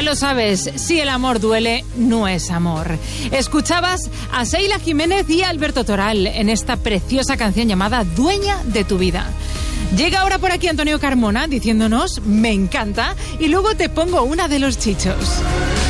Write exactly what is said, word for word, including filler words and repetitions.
Ya lo sabes, si el amor duele, no es amor. Escuchabas a Sheila Jiménez y a Alberto Toral en esta preciosa canción llamada Dueña de tu vida. Llega ahora por aquí Antonio Carmona diciéndonos, me encanta, y luego te pongo una de los Chichos.